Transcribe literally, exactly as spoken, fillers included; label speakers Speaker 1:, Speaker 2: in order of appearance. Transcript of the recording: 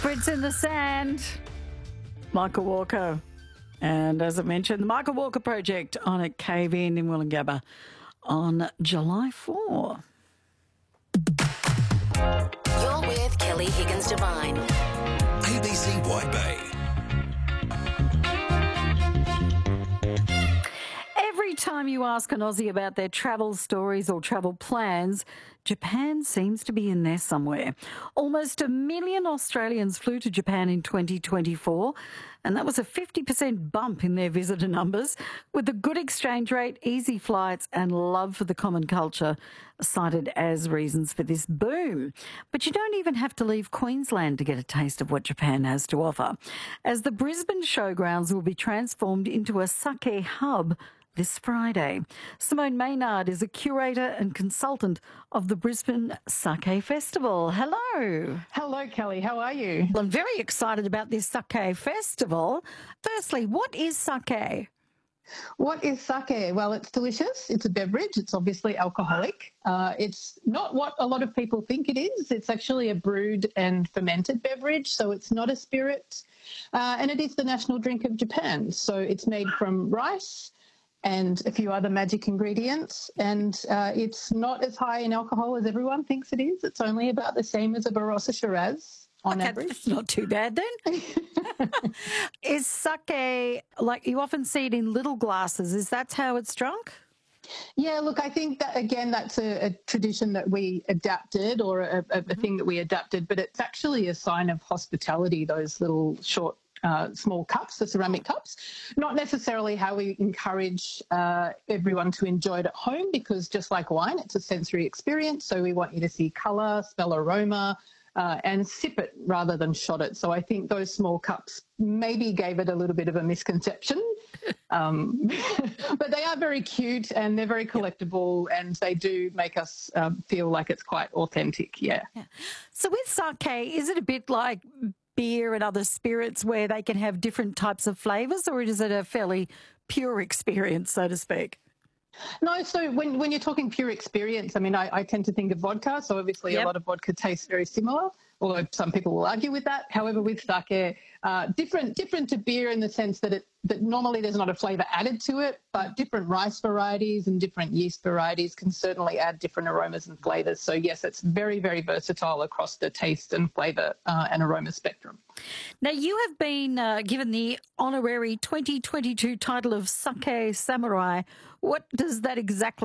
Speaker 1: Footprints in the Sand. Michael Walker. And as I mentioned, the Michael Walker Project on at Cave Inn in Woolloongabba on July fourth.
Speaker 2: You're with Kelly Higgins Devine.
Speaker 3: A B C Wide Bay.
Speaker 1: Every time you ask an Aussie about their travel stories or travel plans, Japan seems to be in there somewhere. Almost a million Australians flew to Japan in twenty twenty-four, and that was a fifty percent bump in their visitor numbers, with a good exchange rate, easy flights and love for the common culture cited as reasons for this boom. But you don't even have to leave Queensland to get a taste of what Japan has to offer, as the Brisbane Showgrounds will be transformed into a sake hub this Friday. Simone Maynard is a curator and consultant of the Brisbane Sake Festival. Hello.
Speaker 4: Hello, Kelly. How are you?
Speaker 1: Well, I'm very excited about this Sake Festival. Firstly, what is sake?
Speaker 4: What is sake? Well, it's delicious. It's a beverage. It's obviously alcoholic. Uh, it's not what a lot of people think it is. It's actually a brewed and fermented beverage, so it's not a spirit. Uh, and it is the national drink of Japan. So it's made from rice and a few other magic ingredients, and uh, it's not as high in alcohol as everyone thinks it is. It's only about the same as a Barossa Shiraz on
Speaker 1: okay,
Speaker 4: average.
Speaker 1: That's not too bad then. Is sake, like you often see it in little glasses, is that how it's drunk?
Speaker 4: Yeah, look, I think that, again, that's a, a tradition that we adapted, or a, a, a thing that we adapted, but it's actually a sign of hospitality, those little short Uh, small cups, the ceramic cups. Not necessarily how we encourage uh, everyone to enjoy it at home, because just like wine, it's a sensory experience. So we want you to see colour, smell aroma, uh, and sip it rather than shot it. So I think those small cups maybe gave it a little bit of a misconception. Um, but they are very cute and they're very collectible, and they do make us uh, feel like it's quite authentic, yeah.
Speaker 1: yeah. So with sake, is it a bit like beer and other spirits where they can have different types of flavours, or is it a fairly pure experience, so to speak?
Speaker 4: No, so when, when you're talking pure experience, I mean, I, I tend to think of vodka. So obviously yep. a lot of vodka tastes very similar, although some people will argue with that. However, with sake, uh, different different to beer in the sense that it that normally there's not a flavour added to it, but different rice varieties and different yeast varieties can certainly add different aromas and flavours. So yes, it's very, very versatile across the taste and flavour uh, and aroma spectrum.
Speaker 1: Now, you have been uh, given the honorary twenty twenty-two title of Sake Samurai. What does that exactly